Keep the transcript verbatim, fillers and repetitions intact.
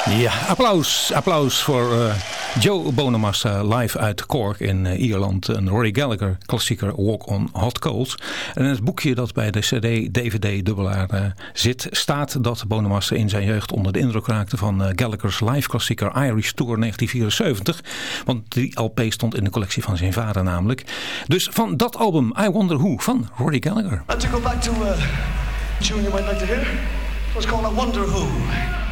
Ja, applaus. Applaus voor uh, Joe Bonamassa live uit Cork in uh, Ierland. Een Rory Gallagher klassieker Walk on Hot Coals. En in het boekje dat bij de cd D V D dubbelaar uh, zit, staat dat Bonamassa in zijn jeugd onder de indruk raakte van uh, Gallagher's live klassieker Irish Tour negentien vierenzeventig. Want die L P stond in de collectie van zijn vader namelijk. Dus van dat album I Wonder Who van Rory Gallagher. And to go back to uh, a tune you might like to hear. It was called I Wonder Who.